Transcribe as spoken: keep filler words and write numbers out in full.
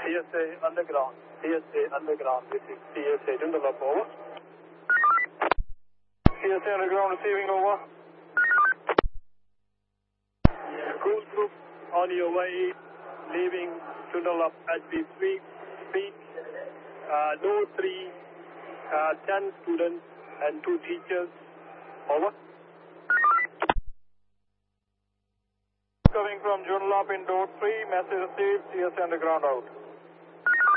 C S A Underground. C S A Underground. This is C S A Joondalup, over. C S A Underground receiving, over. Cruise group on your way, leaving Joondalup at the three feet. Uh, door three, uh, ten students and two teachers, over. Coming from Joondalup in door three, message received, C S A Underground out.